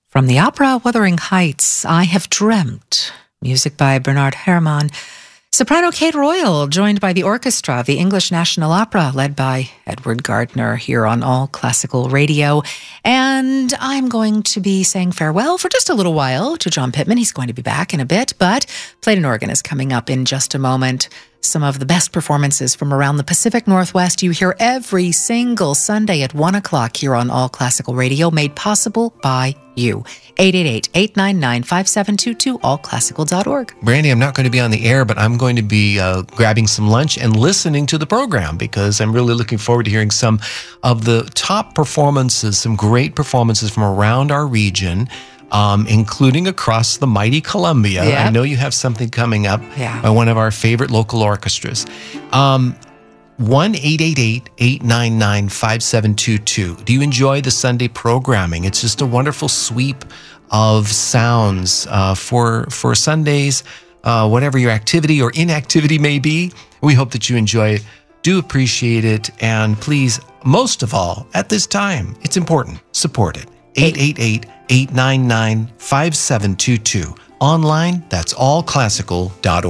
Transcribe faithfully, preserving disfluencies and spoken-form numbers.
From the opera Wuthering Heights, I Have Dreamt. Music by Bernard Herrmann. Soprano Kate Royal, joined by the orchestra of the English National Opera, led by Edward Gardner, here on All Classical Radio. And I'm going to be saying farewell for just a little while to John Pittman. He's going to be back in a bit, but Played and Organ is coming up in just a moment. Some of the best performances from around the Pacific Northwest you hear every single Sunday at one o'clock here on All Classical Radio, made possible by you. eight eight eight, eight nine nine, five seven two two, all classical dot org. Brandy, I'm not going to be on the air, but I'm going to be uh, grabbing some lunch and listening to the program because I'm really looking forward to hearing some of the top performances, some great performances from around our region. Um, including across the mighty Columbia. Yep. I know you have something coming up Yeah. by one of our favorite local orchestras. Um, one eight eight eight, eight nine nine, five seven two two. Do you enjoy the Sunday programming? It's just a wonderful sweep of sounds uh, for, for Sundays, uh, whatever your activity or inactivity may be. We hope that you enjoy it. Do appreciate it. And please, most of all, at this time, it's important, support it. eight eight eight, eight nine nine, five seven two two. Online, that's all classical dot org.